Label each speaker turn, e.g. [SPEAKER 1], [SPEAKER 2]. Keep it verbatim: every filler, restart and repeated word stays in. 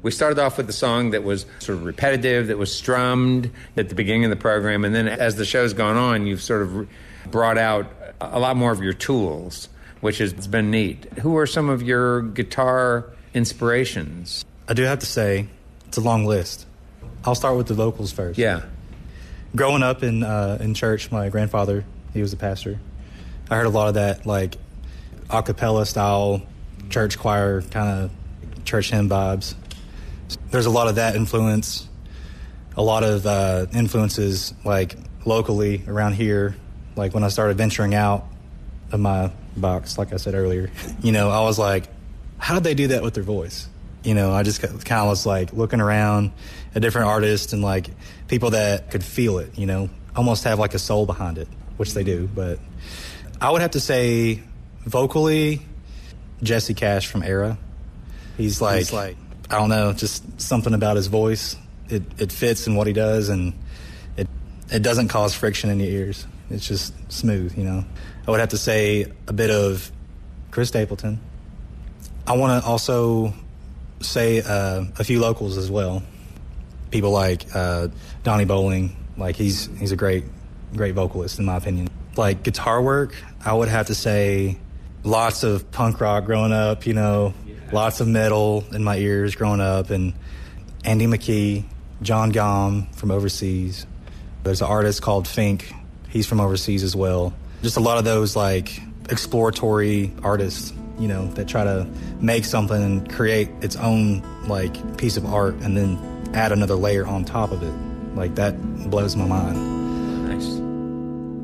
[SPEAKER 1] We started off with the song that was sort of repetitive, that was strummed at the beginning of the program, and then as the show's gone on, you've sort of brought out a lot more of your tools, which has been neat. Who are some of your guitar inspirations?
[SPEAKER 2] I do have to say, it's a long list. I'll start with the vocals first.
[SPEAKER 1] Yeah.
[SPEAKER 2] Growing up in uh, in church, my grandfather, he was a pastor. I heard a lot of that, like, a cappella style, church choir, kind of church hymn vibes. There's a lot of that influence, a lot of uh, influences, like, locally around here. Like, when I started venturing out of my box, like I said earlier, you know, I was like, how did they do that with their voice? You know, I just kind of was, like, looking around at different artists and, like, people that could feel it, you know, almost have, like, a soul behind it, which they do. But I would have to say, vocally, Jesse Cash from Era. He's like, He's like I don't know, just something about his voice. It it fits in what he does, and it it doesn't cause friction in your ears. It's just smooth, you know. I would have to say a bit of Chris Stapleton. I want to also say uh, a few locals as well. People like uh, Donnie Bowling. Like, he's he's a great great vocalist in my opinion. Like, guitar work, I would have to say lots of punk rock growing up, you know. Lots of metal in my ears growing up, and Andy McKee, John Gom from overseas. There's an artist called Fink. He's from overseas as well. Just a lot of those, like, exploratory artists, you know, that try to make something and create its own, like, piece of art and then add another layer on top of it. Like, that blows my mind.